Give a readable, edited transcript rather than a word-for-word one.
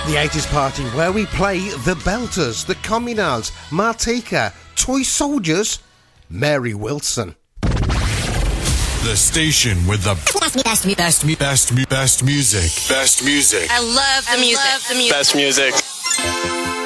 The 80s party where we play the Belters, the Communals, Martika, Toy Soldiers, Mary Wilson. The station with the best music. Best music. I love the music. Best music.